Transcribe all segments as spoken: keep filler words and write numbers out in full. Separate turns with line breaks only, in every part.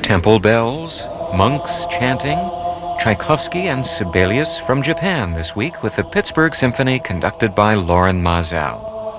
Temple bells, monks chanting, Tchaikovsky and Sibelius from Japan this week with the Pittsburgh Symphony conducted by Loren Maazel.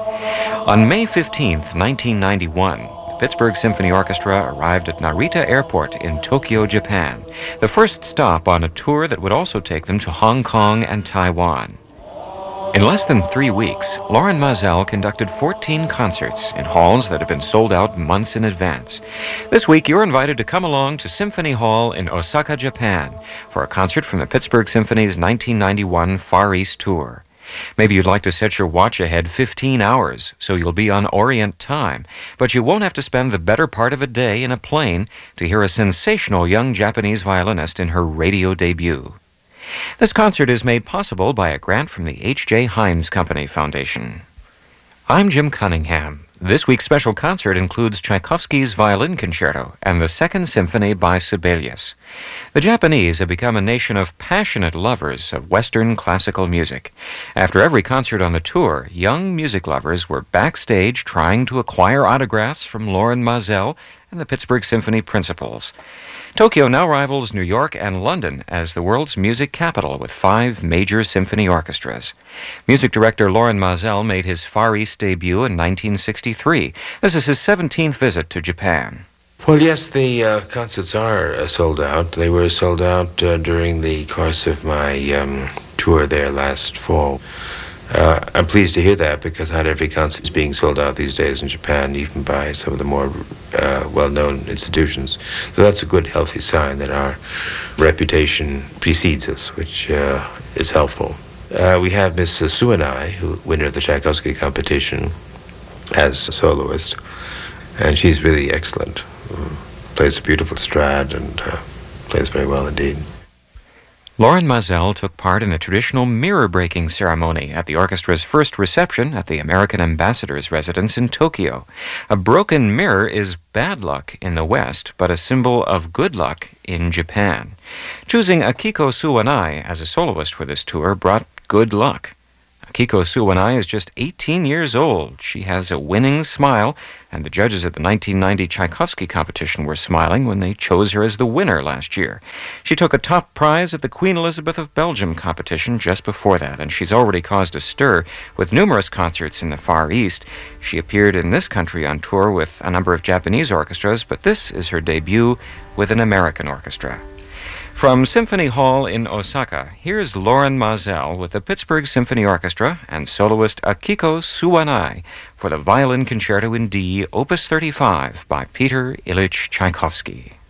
On May fifteenth, nineteen ninety-one, the Pittsburgh Symphony Orchestra arrived at Narita Airport in Tokyo, Japan, the first stop on a tour that would also take them to Hong Kong and Taiwan. In less than three weeks, Loren Maazel conducted fourteen concerts in halls that have been sold out months in advance. This week, you're invited to come along to Symphony Hall in Osaka, Japan, for a concert from the Pittsburgh Symphony's nineteen ninety-one Far East Tour. Maybe you'd like to set your watch ahead fifteen hours, so you'll be on Orient time, but you won't have to spend the better part of a day in a plane to hear a sensational young Japanese violinist in her radio debut. This concert is made possible by a grant from the H J Heinz Company Foundation. I'm Jim Cunningham. This week's special concert includes Tchaikovsky's Violin Concerto and the Second Symphony by Sibelius. The Japanese have become a nation of passionate lovers of Western classical music. After every concert on the tour, young music lovers were backstage trying to acquire autographs from Loren Maazel and the Pittsburgh Symphony principals. Tokyo now rivals New York and London as the world's music capital with five major symphony orchestras. Music director Loren Maazel made his Far East debut in nineteen sixty-three. This is his seventeenth visit to Japan.
Well, yes, the uh, concerts are uh, sold out. They were sold out uh, during the course of my um, tour there last fall. Uh, I'm pleased to hear that because not every concert is being sold out these days in Japan, even by some of the more uh, well-known institutions. So that's a good, healthy sign that our reputation precedes us, which uh, is helpful. Uh, we have Miss Suanai, who winner of the Tchaikovsky competition, as a soloist, and she's really excellent. Uh, plays a beautiful Strad and uh, plays very well indeed.
Loren Maazel took part in a traditional mirror-breaking ceremony at the orchestra's first reception at the American ambassador's residence in Tokyo. A broken mirror is bad luck in the West, but a symbol of good luck in Japan. Choosing Akiko Suwanai as a soloist for this tour brought good luck. Akiko Suwanai is just eighteen years old. She has a winning smile, and the judges at the nineteen ninety Tchaikovsky competition were smiling when they chose her as the winner last year. She took a top prize at the Queen Elizabeth of Belgium competition just before that, and she's already caused a stir with numerous concerts in the Far East. She appeared in this country on tour with a number of Japanese orchestras, but this is her debut with an American orchestra. From Symphony Hall in Osaka, here's Loren Maazel with the Pittsburgh Symphony Orchestra and soloist Akiko Suwanai for the Violin Concerto in D, Opus thirty-five by Peter Ilyich Tchaikovsky.